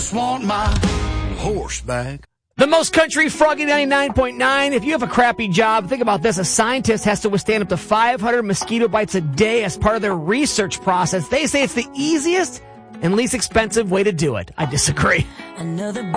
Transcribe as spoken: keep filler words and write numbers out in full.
just want my horse back. The most country, Froggy ninety-nine point nine. If you have a crappy job, think about this. A scientist has to withstand up to five hundred mosquito bites a day as part of their research process. They say it's the easiest and least expensive way to do it. I disagree. Another